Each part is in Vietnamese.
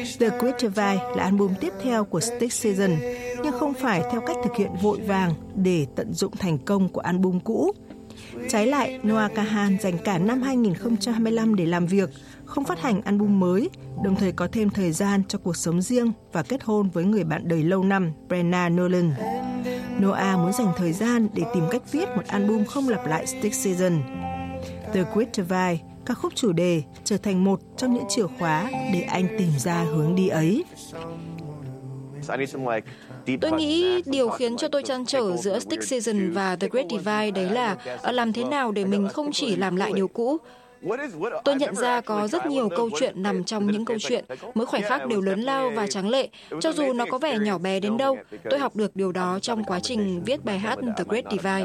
The Great Divide là album tiếp theo của Stick Season, nhưng không phải theo cách thực hiện vội vàng để tận dụng thành công của album cũ. Trái lại, Noah Kahan dành cả năm 2025 để làm việc, không phát hành album mới, đồng thời có thêm thời gian cho cuộc sống riêng và kết hôn với người bạn đời lâu năm Brenna Nolan. Noah muốn dành thời gian để tìm cách viết một album không lặp lại Stick Season. The Great Divide, ca khúc chủ đề, trở thành một trong những chìa khóa để anh tìm ra hướng đi ấy. Tôi nghĩ điều khiến cho tôi trăn trở giữa Stick Season và The Great Divide đấy là làm thế nào để mình không chỉ làm lại điều cũ. Tôi nhận ra có rất nhiều câu chuyện nằm trong những câu chuyện, mỗi khoảnh khắc đều lớn lao và tráng lệ. Cho dù nó có vẻ nhỏ bé đến đâu, tôi học được điều đó trong quá trình viết bài hát The Great Divide.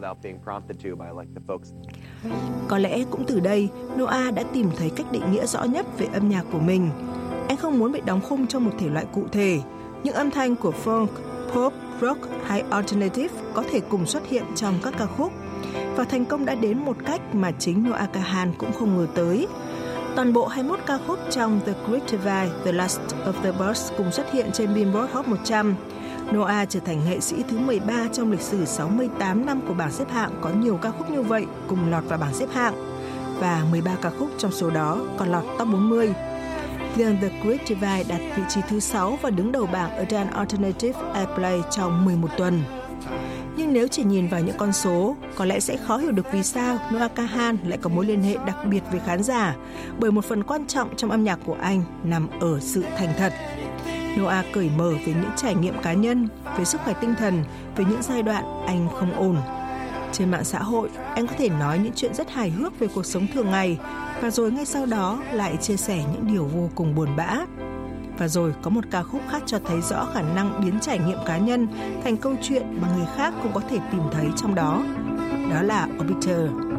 Có lẽ cũng từ đây, Noah đã tìm thấy cách định nghĩa rõ nhất về âm nhạc của mình. Anh không muốn bị đóng khung trong một thể loại cụ thể. Những âm thanh của folk, pop, rock hay alternative có thể cùng xuất hiện trong các ca khúc. Và thành công đã đến một cách mà chính Noah Kahan cũng không ngờ tới. Toàn bộ 21 ca khúc trong The Great Divide, The Last of the Birds cùng xuất hiện trên Billboard Hot 100. Noah trở thành nghệ sĩ thứ 13 trong lịch sử 68 năm của bảng xếp hạng có nhiều ca khúc như vậy cùng lọt vào bảng xếp hạng. Và 13 ca khúc trong số đó còn lọt top 40. Riêng The Great Divide đạt vị trí thứ 6 và đứng đầu bảng Adult Alternative Airplay trong 11 tuần. Nhưng nếu chỉ nhìn vào những con số, có lẽ sẽ khó hiểu được vì sao Noah Kahan lại có mối liên hệ đặc biệt với khán giả, bởi một phần quan trọng trong âm nhạc của anh nằm ở sự thành thật. Noah cởi mở về những trải nghiệm cá nhân, về sức khỏe tinh thần, về những giai đoạn anh không ổn. Trên mạng xã hội, anh có thể nói những chuyện rất hài hước về cuộc sống thường ngày, và rồi ngay sau đó lại chia sẻ những điều vô cùng buồn bã. Và rồi có một ca khúc khác cho thấy rõ khả năng biến trải nghiệm cá nhân thành câu chuyện mà người khác cũng có thể tìm thấy trong đó. Đó là Orbiter.